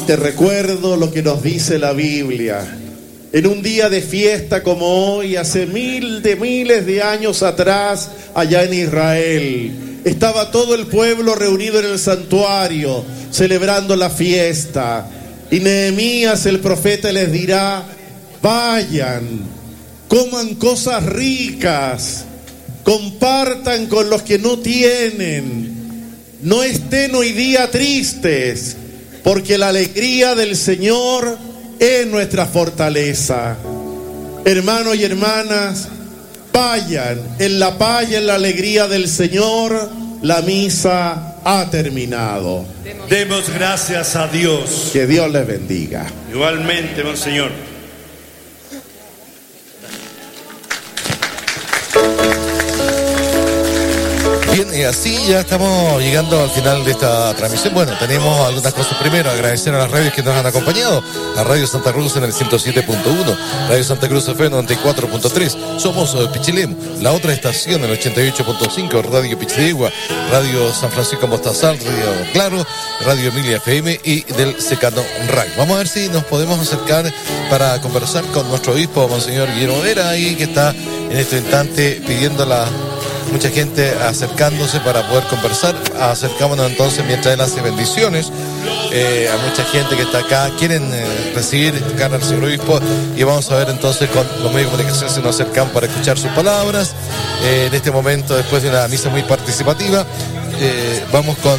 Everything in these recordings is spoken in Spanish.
te recuerdo lo que nos dice la Biblia. En un día de fiesta como hoy, hace miles de años atrás, allá en Israel, estaba todo el pueblo reunido en el santuario, celebrando la fiesta. Y Nehemías, el profeta, les dirá: vayan, coman cosas ricas, compartan con los que no tienen, no estén hoy día tristes, porque la alegría del Señor es nuestra fortaleza. Hermanos y hermanas, vayan en la paz y en la alegría del Señor. La misa ha terminado. Demos gracias a Dios. Que Dios les bendiga. Igualmente, monseñor. Bien, y así ya estamos llegando al final de esta transmisión. Bueno, tenemos algunas cosas. Primero, agradecer a las radios que nos han acompañado. A Radio Santa Cruz en el 107.1, Radio Santa Cruz FM 94.3. Somos Pichilemu. La otra estación, el 88.5, Radio Pichidegua, Radio San Francisco Mostazal, Radio Claro, Radio Emilia FM y del Secano Radio. Vamos a ver si nos podemos acercar para conversar con nuestro obispo, monseñor Guillermo Vera, ahí que está en este instante pidiendo mucha gente acercándose para poder conversar. Acercámonos entonces mientras él hace bendiciones a mucha gente que está acá. Quieren recibir cara al señor obispo, y vamos a ver entonces con los medios de comunicación si nos acercamos para escuchar sus palabras. En este momento, después de una misa muy participativa, vamos con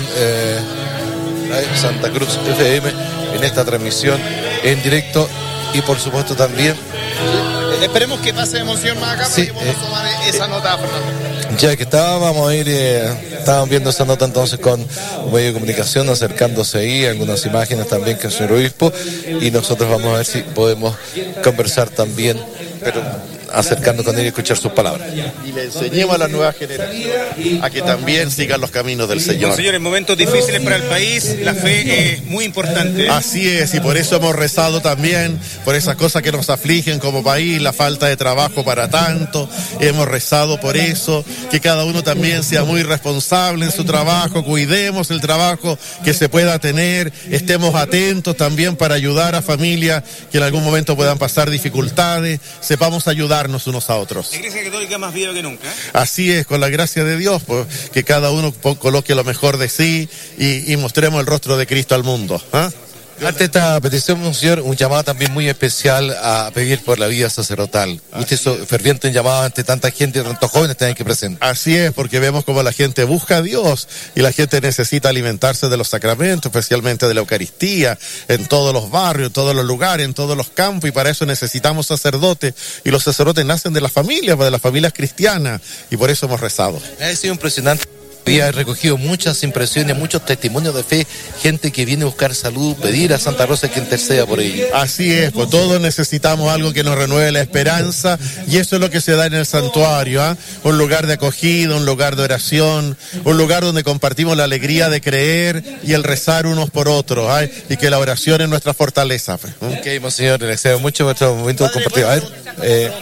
Santa Cruz FM en esta transmisión en directo, y por supuesto también esperemos que pase emoción más acá, sí, porque vamos a tomar esa nota, Fernando. Ya que vamos a ir, estábamos viendo esa nota entonces con un medio de comunicación, acercándose ahí, algunas imágenes también que el señor obispo, y nosotros vamos a ver si podemos conversar también, pero acercando con él y escuchar sus palabras. Y le enseñemos a la nueva generación a que también sigan los caminos del Señor. Señor, en momentos difíciles para el país, la fe es muy importante. Así es, y por eso hemos rezado también por esas cosas que nos afligen como país, la falta de trabajo para tanto. Hemos rezado por eso, que cada uno también sea muy responsable en su trabajo, cuidemos el trabajo que se pueda tener, estemos atentos también para ayudar a familias que en algún momento puedan pasar dificultades, sepamos ayudarnos unos a otros. La Iglesia Católica más viva que nunca. Así es, con la gracia de Dios, pues, que cada uno coloque lo mejor de sí y mostremos el rostro de Cristo al mundo. Ante esta petición, señor, un llamado también muy especial a pedir por la vida sacerdotal. Usted es ferviente en llamado ante tanta gente, tantos jóvenes también que presenten. Así es, porque vemos como la gente busca a Dios y la gente necesita alimentarse de los sacramentos, especialmente de la Eucaristía, en todos los barrios, en todos los lugares, en todos los campos, y para eso necesitamos sacerdotes, y los sacerdotes nacen de las familias cristianas, y por eso hemos rezado. Ha sido impresionante. He recogido muchas impresiones, muchos testimonios de fe, gente que viene a buscar salud, pedir a Santa Rosa que interceda por ellos. Así es, pues todos necesitamos algo que nos renueve la esperanza, y eso es lo que se da en el santuario, un lugar de acogida, un lugar de oración, un lugar donde compartimos la alegría de creer y el rezar unos por otros, y que la oración es nuestra fortaleza. Ok, monseñor, le deseo mucho vuestro momento compartido. A ver,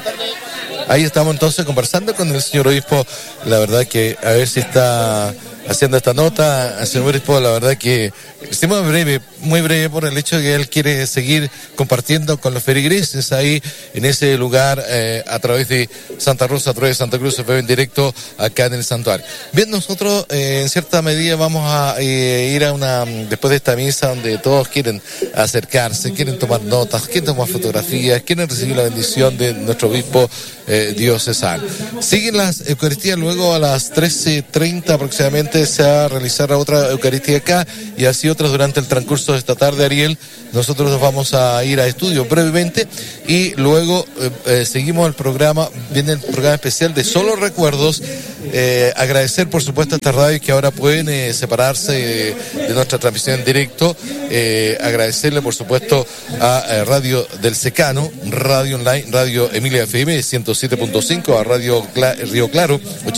ahí estamos entonces conversando con el señor obispo. La verdad que a ver si está haciendo esta nota. Al señor obispo, la verdad que estamos muy breve por el hecho de que él quiere seguir compartiendo con los feligreses ahí en ese lugar a través de Santa Rosa, a través de Santa Cruz FM en directo acá en el santuario. Bien, nosotros en cierta medida vamos a ir a después de esta misa donde todos quieren acercarse, quieren tomar notas, quieren tomar fotografías, quieren recibir la bendición de nuestro obispo diocesano. Siguen las Eucaristías, luego a las 13:30 aproximadamente se va a realizar otra Eucaristía acá, y así otras durante el transcurso de esta tarde, Ariel. Nosotros nos vamos a ir a estudio brevemente y luego seguimos el programa. Viene el programa especial de Solo Recuerdos. Agradecer por supuesto a estas radios que ahora pueden separarse de nuestra transmisión en directo. Agradecerle por supuesto a Radio del Secano, Radio Online, Radio Emilia FM 107.5, a Radio Río Claro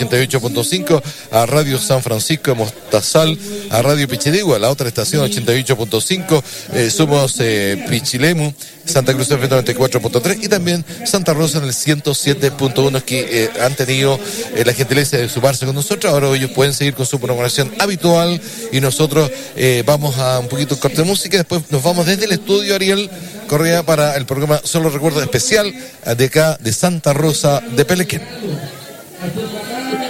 88.5, a Radio San Francisco de Mostazal, a Radio Pichidegua, la otra estación 88.5. Somos Pichilemu, Santa Cruz FM 94.3 y también Santa Rosa en el 107.1, que han tenido la gentileza de sumarse con nosotros. Ahora ellos pueden seguir con su programación habitual y nosotros vamos a un poquito corte de música. Después nos vamos desde el estudio Ariel Correa para el programa Solo Recuerdo Especial de acá de Santa Rosa de Pelequén.